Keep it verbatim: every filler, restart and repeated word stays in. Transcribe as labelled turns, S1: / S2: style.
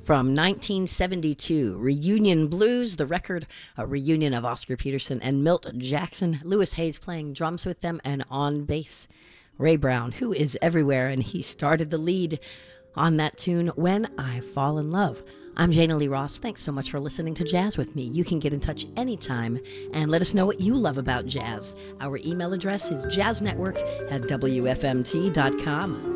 S1: from nineteen seventy-two, Reunion Blues, the record, a reunion of Oscar Peterson and Milt Jackson. Louis Hayes playing drums with them, and on bass, Ray Brown, who is everywhere, and he started the lead on that tune, When I Fall in Love. I'm Jana Lee Ross. Thanks so much for listening to Jazz with me. You can get in touch anytime and let us know what you love about jazz. Our email address is jazznetwork at w f m t dot com.